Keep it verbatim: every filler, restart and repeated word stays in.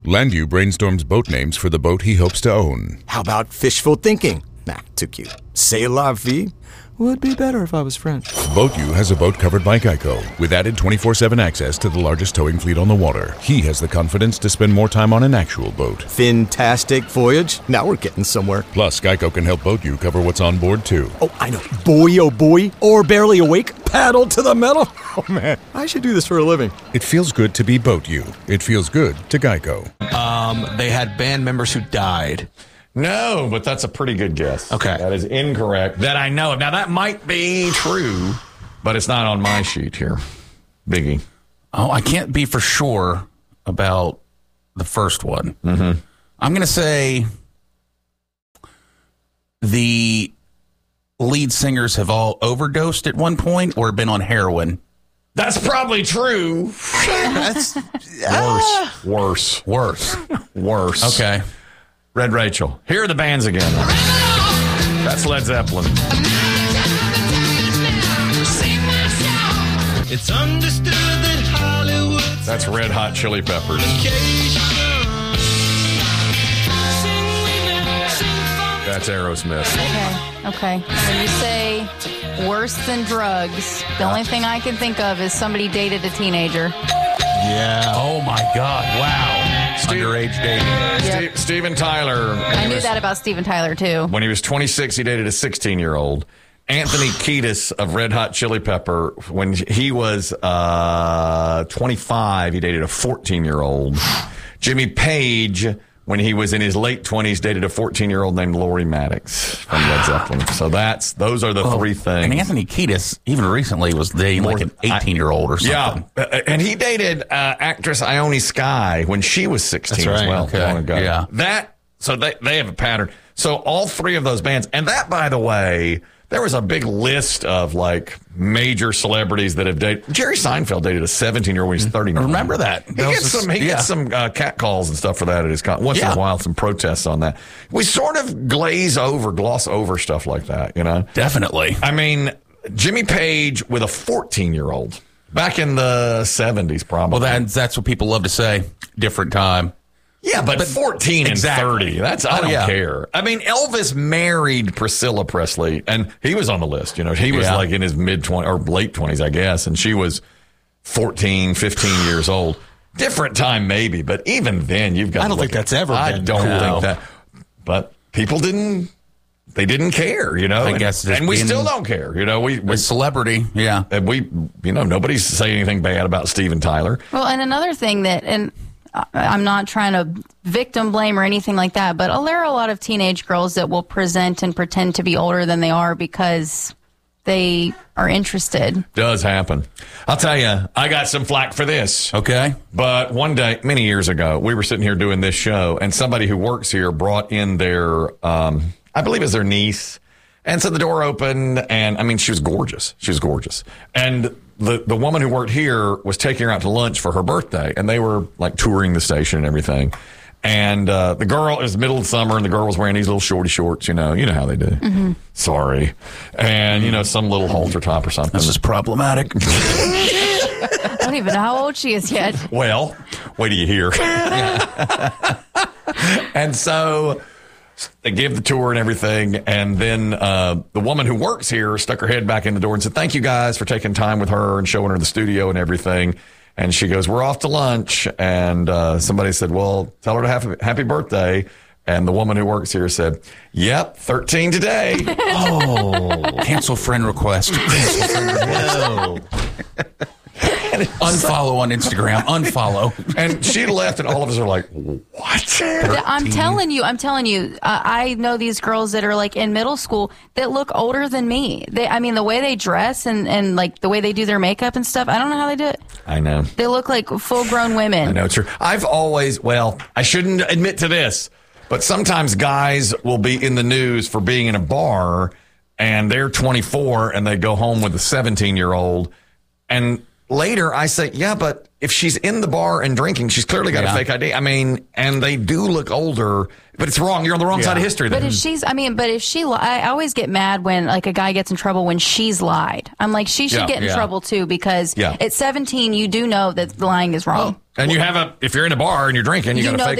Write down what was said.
Landau brainstorms boat names for the boat he hopes to own. How about fishful thinking? Nah, too cute. C'est la vie? Would be better if I was French. BoatU has a boat covered by Geico with added twenty-four seven access to the largest towing fleet on the water. He has the confidence to spend more time on an actual boat. Fantastic voyage. Now we're getting somewhere. Plus, Geico can help BoatU cover what's on board, too. Oh, I know. Boy, oh boy. Or barely awake. Paddle to the metal. Oh, man. I should do this for a living. It feels good to be BoatU. It feels good to Geico. Um, they had band members who died. No, but that's a pretty good guess. Okay. That is incorrect. That I know. Now, that might be true, but it's not on my sheet here. Biggie. Oh, I can't be for sure about the first one. Mm-hmm. I'm going to say the lead singers have all overdosed at one point or been on heroin. That's probably true. That's Worse. Worse. worse. Worse. Okay. Red Rachel. Here are the bands again. That's Led Zeppelin. It's understood that Hollywood. That's Red Hot Chili Peppers. That's Aerosmith. Okay. Okay. When you say worse than drugs, the only thing I can think of is somebody dated a teenager. Yeah. Oh, my God. Wow. Steve, Underage dating. Yep. Steve, Steven Tyler. I knew was, that about Steven Tyler, too. When he was twenty-six, he dated a sixteen-year-old. Anthony Kiedis of Red Hot Chili Pepper, when he was uh, twenty-five, he dated a fourteen-year-old. Jimmy Page, when he was in his late twenties, dated a fourteen-year-old named Lori Maddox from Led Zeppelin. So that's those are the Oh, three things. And Anthony Kiedis, even recently, was dating More like an than- I- eighteen-year-old or something. Yeah, uh, and he dated uh, actress Ione Skye when she was sixteen That's as right, well. okay, Long ago. yeah. That so they they have a pattern. So all three of those bands, and that, by the way, there was a big list of like major celebrities that have dated. Jerry Seinfeld dated a seventeen-year-old when he's thirty-nine. Remember that? He That was gets just- some. He yeah. gets some uh, cat calls and stuff for that at his con. Once in Yeah. a while, some protests on that. We sort of glaze over, gloss over stuff like that. You know, Definitely. I mean, Jimmy Page with a fourteen-year-old back in the seventies, probably. Well, that, that's what people love to say. Different time. yeah, but, but- fourteen and exactly. thirty, that's, I Oh, don't yeah. care. I mean, Elvis married Priscilla Presley, and he was on the list. You know, he was Yeah. like in his mid-twenties or late twenties, I guess, and she was fourteen, fifteen years old. Different time, maybe, but even then, you've got I don't to think look at- that's ever I been. don't No. think that. But people didn't, they didn't care, you know? I and, guess just and we being- still don't care, you know? We, we A celebrity. Yeah. And we, you know, nobody's saying anything bad about Steven Tyler. Well, and another thing that, and I- I'm not trying to victim blame or anything like that, but there are a lot of teenage girls that will present and pretend to be older than they are because they are interested. Does happen. I'll tell you, I got some flack for this. Okay. But one day, many years ago, we were sitting here doing this show, and somebody who works here brought in their, um, I believe it was their niece. And so the door opened, and I mean, she was gorgeous. She was gorgeous. And the, the woman who worked here was taking her out to lunch for her birthday, and they were like touring the station and everything. And uh, the girl, it was middle of summer, and the girl was wearing these little shorty shorts, you know, you know how they do. Mm-hmm. Sorry. And, you know, some little halter top or something. This is problematic. I don't even know how old she is yet. Well, wait till you hear. And so they gave the tour and everything. And then uh, the woman who works here stuck her head back in the door and said, thank you guys for taking time with her and showing her the studio and everything. And she goes, we're off to lunch. And uh, somebody said, well, tell her to have happy birthday. And the woman who works here said, yep, thirteen today. Oh. Cancel friend request. Cancel friend request. Unfollow on Instagram. Unfollow. And she left, and all of us are like, what? I'm telling you, I'm telling you, uh, I know these girls that are like in middle school that look older than me. They, I mean, the way they dress and, and like the way they do their makeup and stuff, I don't know how they do it. I know. They look like full grown women. I know it's true. I've always, well, I shouldn't admit to this, but sometimes guys will be in the news for being in a bar and they're twenty-four and they go home with a seventeen year old. And later I say, yeah, but if she's in the bar and drinking, she's clearly got Yeah. a fake I D. I mean, and they do look older, but it's wrong. You're on the wrong Yeah. side of history then. But if she's, I mean, but if she, li- I always get mad when like a guy gets in trouble when she's lied. I'm like, she should Yeah, get in yeah. trouble too because Yeah. at seventeen, you do know that lying is wrong. And you have a, if you're in a bar and you're drinking, you, You got a know fake